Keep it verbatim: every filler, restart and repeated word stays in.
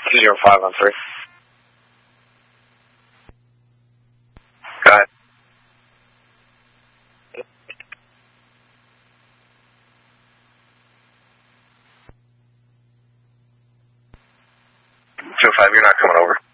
two zero five on three. Go ahead. two oh five, you're not coming over.